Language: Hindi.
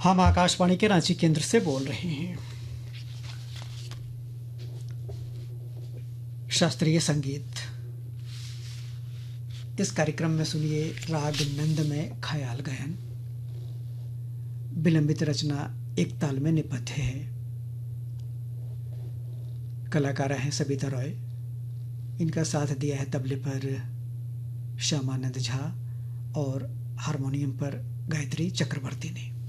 हम आकाशवाणी के रांची केंद्र से बोल रहे हैं। शास्त्रीय संगीत, इस कार्यक्रम में सुनिए राग नंद में ख्याल गायन। विलंबित रचना एक ताल में निपद्य है। कलाकार हैं सबिता रॉय। इनका साथ दिया है तबले पर श्यामानंद झा और हारमोनियम पर गायत्री चक्रवर्ती ने।